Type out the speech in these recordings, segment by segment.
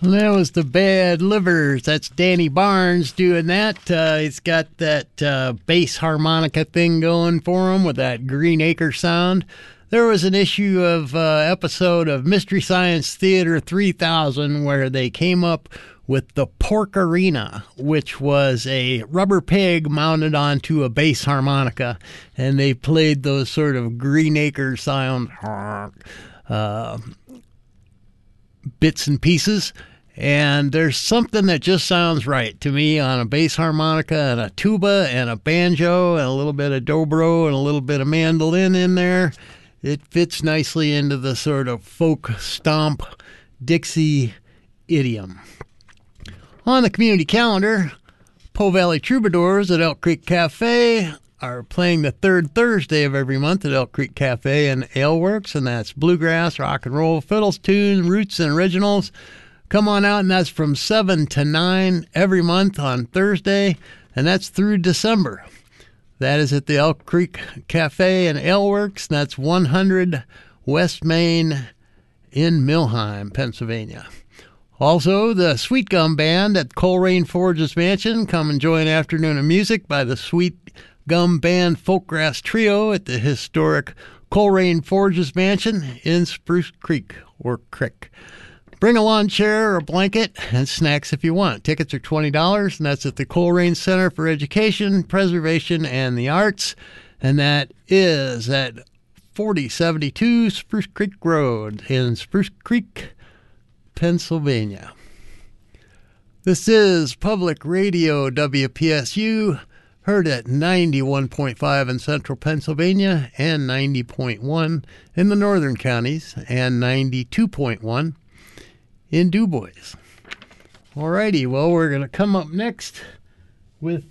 And that was the Bad Livers. That's Danny Barnes doing that. He's got that bass harmonica thing going for him with that Green Acre sound. There was an issue of episode of Mystery Science Theater 3000 where they came up with the Pork Arena, which was a rubber pig mounted onto a bass harmonica, and they played those sort of Green Acre sound bits and pieces. And there's something that just sounds right to me on a bass harmonica and a tuba and a banjo and a little bit of dobro and a little bit of mandolin in there. It fits nicely into the sort of folk stomp Dixie idiom. On the community calendar, Po Valley Troubadours at Elk Creek Cafe are playing the third Thursday of every month at Elk Creek Cafe and Ale Works, and that's bluegrass, rock and roll, fiddles, tunes, roots, and originals. Come on out, and that's from 7 to 9 every month on Thursday, and that's through December. That is at the Elk Creek Cafe and Ale Works, and that's 100 West Main in Millheim, Pennsylvania. Also, the Sweet Gum Band at Coleraine Forge's Mansion. Come enjoy an afternoon of music by the Sweet Gum Band Folkgrass Trio at the historic Coleraine Forge's Mansion in Spruce Creek, or Crick. Bring a lawn chair or a blanket and snacks if you want. Tickets are $20, and that's at the Coleraine Center for Education, Preservation, and the Arts, and that is at 4072 Spruce Creek Road in Spruce Creek, Pennsylvania. This is Public Radio WPSU, heard at 91.5 in central Pennsylvania and 90.1 in the northern counties and 92.1 in Du Bois. Alrighty, well, we're going to come up next with,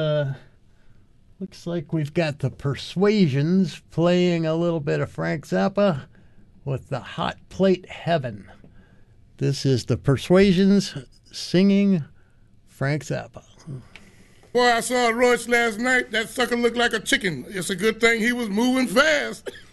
looks like we've got the Persuasions playing a little bit of Frank Zappa with the Hot Plate Heaven. This is the Persuasions singing Frank Zappa. Boy, I saw Royce last night. That sucker looked like a chicken. It's a good thing he was moving fast.